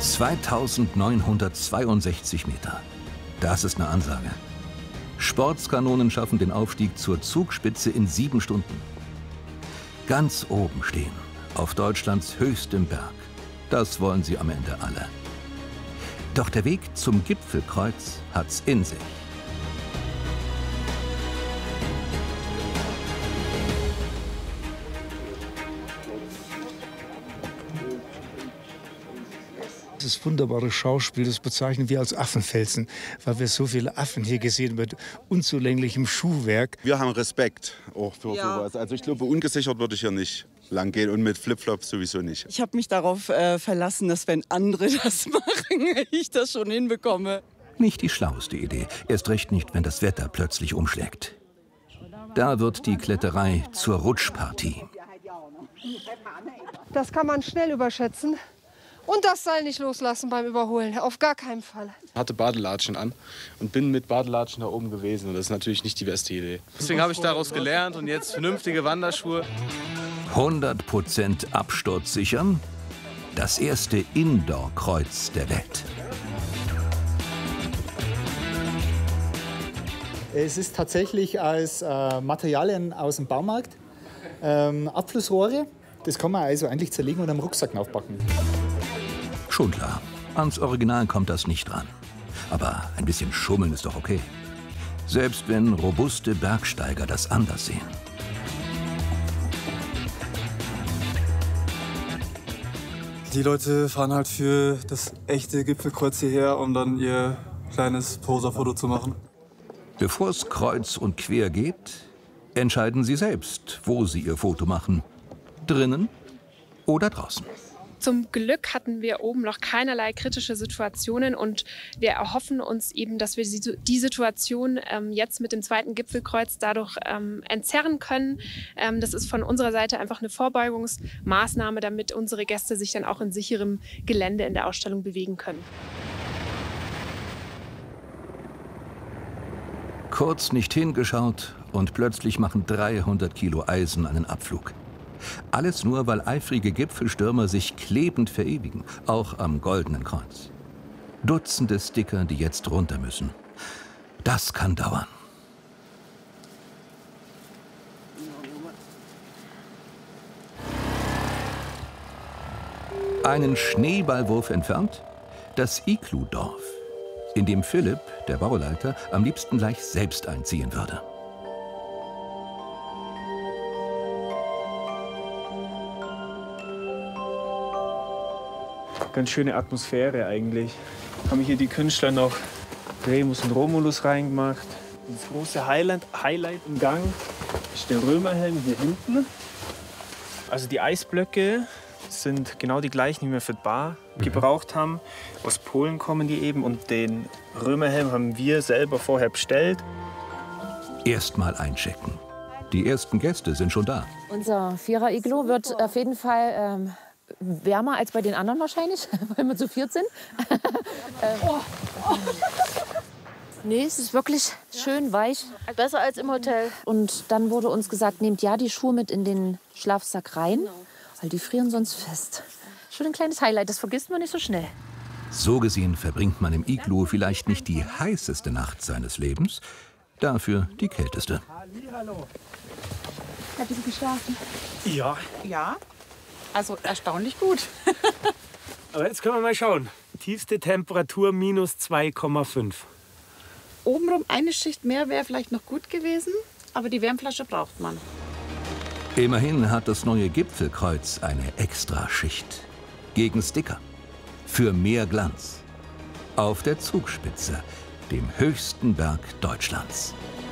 2962 Meter. Das ist eine Ansage. Sportskanonen schaffen den Aufstieg zur Zugspitze in 7 Stunden. Ganz oben stehen, auf Deutschlands höchstem Berg. Das wollen sie am Ende alle. Doch der Weg zum Gipfelkreuz hat's in sich. Das wunderbare Schauspiel, das bezeichnen wir als Affenfelsen, weil wir so viele Affen hier gesehen haben mit unzulänglichem Schuhwerk. Wir haben Respekt auch für sowas. Also ich glaube, ungesichert würde ich hier nicht lang gehen und mit Flipflops sowieso nicht. Ich habe mich darauf verlassen, dass wenn andere das machen, ich das schon hinbekomme. Nicht die schlauste Idee, erst recht nicht, wenn das Wetter plötzlich umschlägt. Da wird die Kletterei zur Rutschpartie. Das kann man schnell überschätzen. Und das Seil nicht loslassen beim Überholen, auf gar keinen Fall. Ich hatte Badelatschen an und bin mit Badelatschen da oben gewesen. Und das ist natürlich nicht die beste Idee. Deswegen habe ich daraus gelernt und jetzt vernünftige Wanderschuhe. 100% absturzsichern? Das erste Indoor-Kreuz der Welt. Es ist tatsächlich als Materialien aus dem Baumarkt. Abflussrohre, das kann man also eigentlich zerlegen und am Rucksack aufpacken. Schon klar, ans Original kommt das nicht ran. Aber ein bisschen schummeln ist doch okay. Selbst wenn robuste Bergsteiger das anders sehen. Die Leute fahren halt für das echte Gipfelkreuz hierher, um dann ihr kleines Poserfoto zu machen. Bevor es kreuz und quer geht, entscheiden sie selbst, wo sie ihr Foto machen. Drinnen oder draußen. Zum Glück hatten wir oben noch keinerlei kritische Situationen und wir erhoffen uns eben, dass wir die Situation jetzt mit dem zweiten Gipfelkreuz dadurch entzerren können. Das ist von unserer Seite einfach eine Vorbeugungsmaßnahme, damit unsere Gäste sich dann auch in sicherem Gelände in der Ausstellung bewegen können. Kurz nicht hingeschaut und plötzlich machen 300 Kilo Eisen einen Abflug. Alles nur, weil eifrige Gipfelstürmer sich klebend verewigen, auch am Goldenen Kreuz. Dutzende Sticker, die jetzt runter müssen. Das kann dauern. Einen Schneeballwurf entfernt, das Igludorf, in dem Philipp, der Bauleiter, am liebsten gleich selbst einziehen würde. Ganz schöne Atmosphäre eigentlich. Haben hier die Künstler noch Remus und Romulus reingemacht. Das große Highlight im Gang ist der Römerhelm hier hinten. Also die Eisblöcke sind genau die gleichen, die wir für die Bar gebraucht haben. Aus Polen kommen die eben und den Römerhelm haben wir selber vorher bestellt. Erstmal einchecken. Die ersten Gäste sind schon da. Unser Vierer-Iglo wird auf jeden Fall wärmer als bei den anderen wahrscheinlich, weil wir zu viert sind. Nee, es ist wirklich schön weich. Besser als im Hotel. Und dann wurde uns gesagt, nehmt ja die Schuhe mit in den Schlafsack rein, weil die frieren sonst fest. Schon ein kleines Highlight, das vergisst man nicht so schnell. So gesehen verbringt man im Iglu vielleicht nicht die heißeste Nacht seines Lebens, dafür die kälteste. Hallo. Hat sie geschlafen? Ja. Ja, also erstaunlich gut. Aber jetzt können wir mal schauen. Tiefste Temperatur minus 2,5. Obenrum eine Schicht mehr wäre vielleicht noch gut gewesen, aber die Wärmflasche braucht man. Immerhin hat das neue Gipfelkreuz eine Extraschicht. Gegen Sticker. Für mehr Glanz. Auf der Zugspitze, dem höchsten Berg Deutschlands.